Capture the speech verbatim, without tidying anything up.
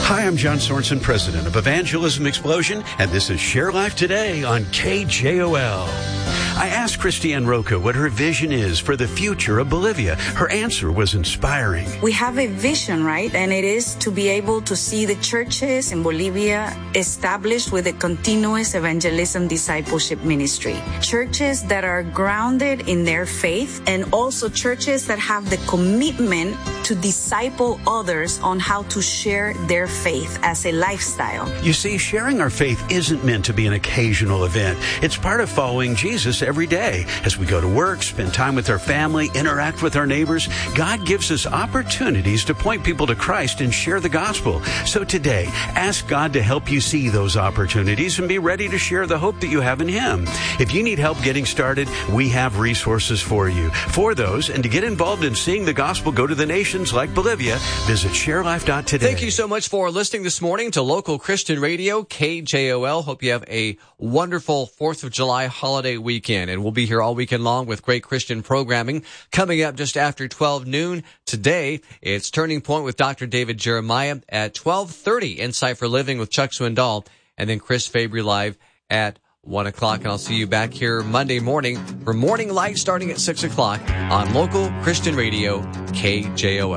Hi, I'm John Sorensen, president of Evangelism Explosion, and this is Share Life Today on K J O L. I asked Christiane Roca what her vision is for the future of Bolivia. Her answer was inspiring. We have a vision, right? And it is to be able to see the churches in Bolivia established with a continuous evangelism discipleship ministry. Churches that are grounded in their faith, and also churches that have the commitment to disciple others on how to share their faith as a lifestyle. You see, sharing our faith isn't meant to be an occasional event. It's part of following Jesus every day. As we go to work, spend time with our family, interact with our neighbors, God gives us opportunities to point people to Christ and share the gospel. So today, ask God to help you see those opportunities and be ready to share the hope that you have in Him. If you need help getting started, we have resources for you. For those, and to get involved in seeing the gospel go to the nations like Bolivia, visit share life dot today. Thank you so much for listening this morning to Local Christian Radio, K J O L. Hope you have a wonderful fourth of July holiday weekend. And we'll be here all weekend long with great Christian programming. Coming up just after twelve noon today, it's Turning Point with Doctor David Jeremiah at twelve thirty, Insight for Living with Chuck Swindoll, and then Chris Fabry live at one o'clock. And I'll see you back here Monday morning for Morning Light starting at six o'clock on Local Christian Radio, K J O L.